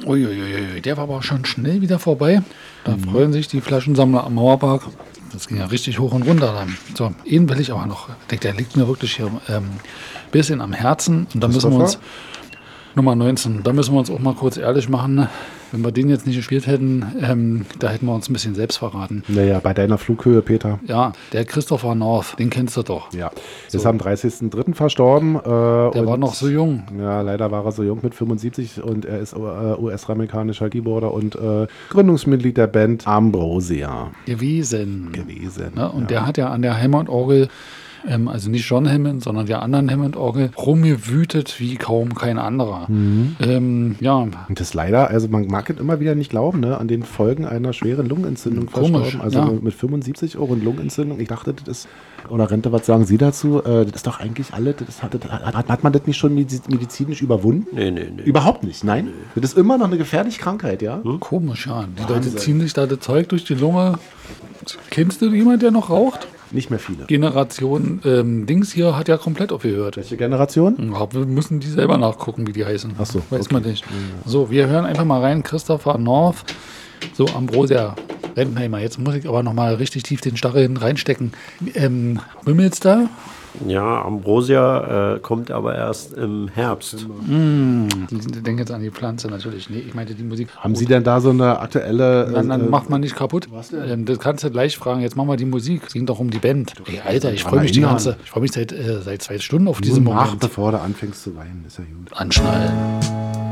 Uiuiui, der war aber schon schnell wieder vorbei. Da freuen sich die Flaschensammler am Mauerpark. Das ging ja richtig hoch und runter dann. So, ihn will ich aber noch. Der liegt mir wirklich hier bisschen am Herzen. Und da müssen wir uns, Nummer 19, da müssen wir uns auch mal kurz ehrlich machen. Wenn wir den jetzt nicht gespielt hätten, da hätten wir uns ein bisschen selbst verraten. Naja, bei deiner Flughöhe, Peter. Ja, der Christopher North, den kennst du doch. Ja, ist am 30.03. verstorben. Der war noch so jung. Ja, leider war er so jung mit 75 und er ist US-amerikanischer Keyboarder und Gründungsmitglied der Band Ambrosia Gewesen. Ne? Und ja. der hat ja an der Hammond-Orgel, also nicht John Hammond, sondern der anderen Hammond-Orgel, rumgewütet wie kaum kein anderer. Ja. Und das leider, also man mag es immer wieder nicht glauben, ne, an den Folgen einer schweren Lungenentzündung Komisch, verstorben. Also ja. mit 75 auch und Lungenentzündung. Ich dachte, das ist, oder Rente, was sagen Sie dazu? Das ist doch eigentlich alle, hat man das nicht schon medizinisch überwunden? Nee. Überhaupt nicht, nein. Das ist immer noch eine gefährliche Krankheit, ja? Komisch, ja. Die Leute ziehen sich da das Zeug durch die Lunge. Kennst du jemanden, der noch raucht? Nicht mehr viele. Generation Dings hier hat ja komplett aufgehört. Welche Generation? Ja, wir müssen die selber nachgucken, wie die heißen. Ach so, Weiß okay. man nicht. So, wir hören einfach mal rein. Christopher North, so Ambrosia Rentenheimer. Jetzt muss ich aber noch mal richtig tief den Stachel hinten reinstecken. Wimmelst da? Ja, Ambrosia kommt aber erst im Herbst. Die denken jetzt an die Pflanze natürlich. Nee, ich meinte die Musik. Haben Sie denn da so eine aktuelle... Dann macht man nicht kaputt. Das kannst du gleich fragen. Jetzt machen wir die Musik. Es ging doch um die Band. Ey, Alter, ich freue mich seit 2 Stunden auf diesen Mach, Moment. bevor du anfängst zu weinen, ist ja gut. Anschnallen.